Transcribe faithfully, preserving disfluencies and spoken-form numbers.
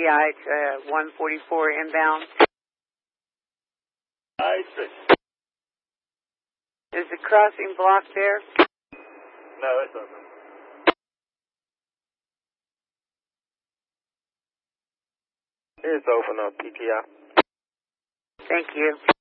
I to one forty-four inbound. I six. Is the crossing blocked there? No, it's open. It's open on P T I. Thank you.